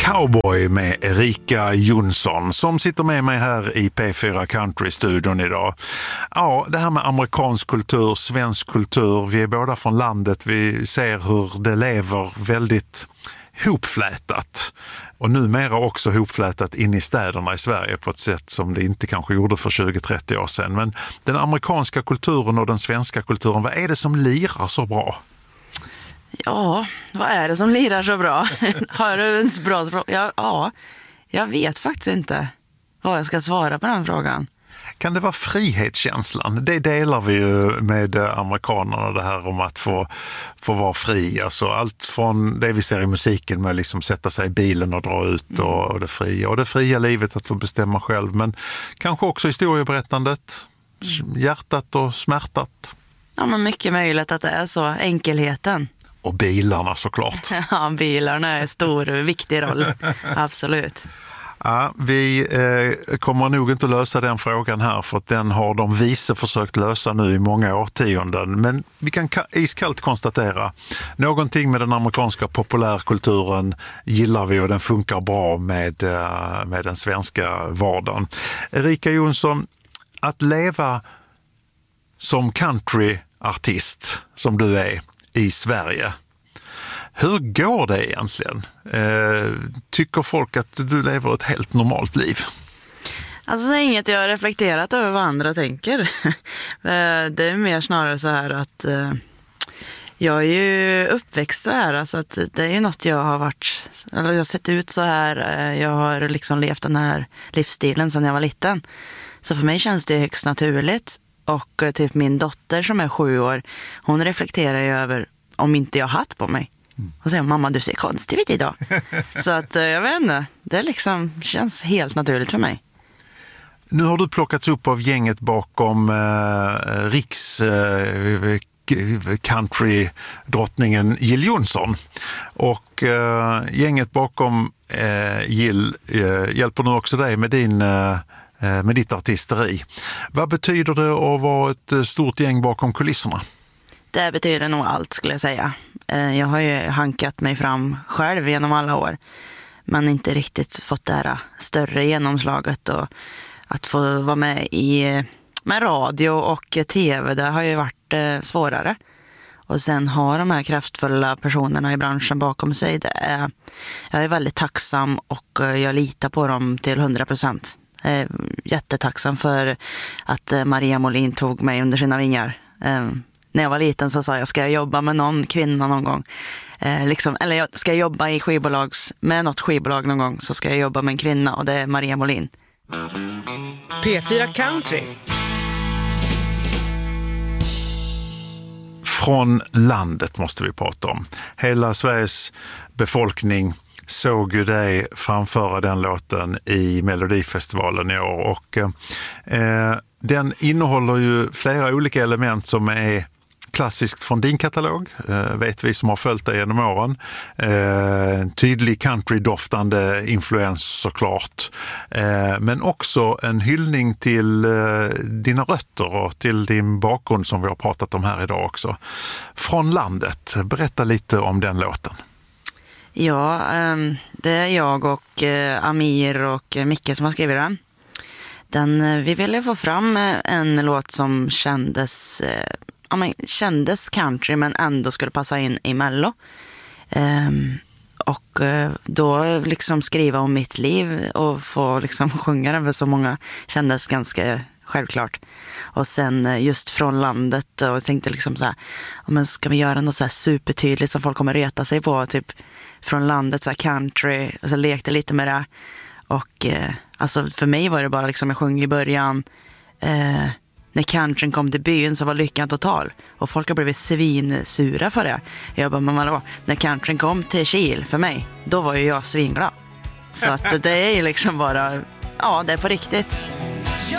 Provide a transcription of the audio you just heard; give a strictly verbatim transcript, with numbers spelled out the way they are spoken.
Cowboy med Erika Jonsson som sitter med mig här i P fyra Country-studion idag. Ja, det här med amerikansk kultur, svensk kultur, vi är båda från landet, vi ser hur det lever väldigt hopflätat och numera också hopflätat in i städerna i Sverige på ett sätt som det inte kanske gjorde för tjugo till trettio år sedan. Men den amerikanska kulturen och den svenska kulturen, vad är det som lirar så bra? Ja, vad är det som lirar så bra? Har du en bra fråga? Ja, ja, jag vet faktiskt inte vad jag ska svara på den frågan. Kan det vara frihetskänslan? Det delar vi ju med amerikanerna, det här om att få, få vara fri. Alltså allt från det vi ser i musiken med att liksom sätta sig i bilen och dra ut och, och det fria. Och det fria livet att få bestämma själv. Men kanske också historieberättandet, hjärtat och smärtat. Ja, men mycket möjligt att det är så, enkelheten. Och bilarna såklart. Ja, bilarna är en stor, viktig roll. Absolut. Ja, vi eh, kommer nog inte att lösa den frågan här för att den har de vise försökt lösa nu i många årtionden. Men vi kan ka- iskallt konstatera någonting med den amerikanska populärkulturen gillar vi och den funkar bra med, eh, med den svenska vardagen. Erika Jonsson, att leva som countryartist som du är i Sverige, hur går det egentligen? Eh, tycker folk att du lever ett helt normalt liv? Alltså det är inget jag har reflekterat över vad andra tänker. Det är mer snarare så här att eh, jag är ju uppväxt så här. Alltså att det är ju något jag har varit, eller jag har sett ut så här. Jag har liksom levt den här livsstilen sedan jag var liten. Så för mig känns det högst naturligt. Och typ min dotter som är sju år, hon reflekterar ju över om inte jag har hatt på mig. Och säger, mamma, du ser konstig ut idag. Så att jag vet inte, det liksom känns helt naturligt för mig. Nu har du plockats upp av gänget bakom eh, Riks eh, country-drottningen Jill Johnson. Och eh, gänget bakom eh, Jill eh, hjälper nu också dig med din eh, med ditt artisteri. Vad betyder det att vara ett stort gäng bakom kulisserna? Det betyder nog allt, skulle jag säga. Jag har ju hankat mig fram själv genom alla år, men inte riktigt fått det här större genomslaget, och att få vara med i med radio och tv, det har ju varit svårare. Och sen har de här kraftfulla personerna i branschen bakom sig, det är, jag är väldigt tacksam och jag litar på dem till hundra procent. Jag är jättetacksam för att Maria Molin tog mig under sina vingar. När jag var liten så sa jag, ska jag jobba med någon kvinna någon gång? Eh, liksom, eller jag ska jag jobba i skivbolags, med något skivbolag någon gång, så ska jag jobba med en kvinna, och det är Maria Molin. P fyra Country. Från landet måste vi prata om. Hela Sveriges befolkning såg ju dig framföra den låten i Melodifestivalen i år. Och eh, den innehåller ju flera olika element som är klassiskt från din katalog, eh, vet vi som har följt dig genom åren. Eh, en tydlig country-doftande influens såklart. Eh, men också en hyllning till eh, dina rötter och till din bakgrund som vi har pratat om här idag också. Från landet, berätta lite om den låten. Ja, det är jag och Amir och Micke som har skrivit den. den vi ville få fram en låt som kändes, ja, men, kändes country men ändå skulle passa in i Mello. Och då liksom skriva om mitt liv och få liksom sjunga den för så många kändes ganska självklart. Och sen just från landet, och tänkte liksom så här, men ska vi göra något så här supertydligt som folk kommer reta sig på, typ från landet, så här country, och så lekte lite med det. Och eh, alltså för mig var det bara liksom, jag sjöng i början, eh, när countryn kom till byn så var lyckan total, och folk har blivit svinsura för det. Jag bara, men vadå? När countryn kom till Kil för mig, då var ju jag svinglad. Så att det är liksom bara, ja, det är på riktigt.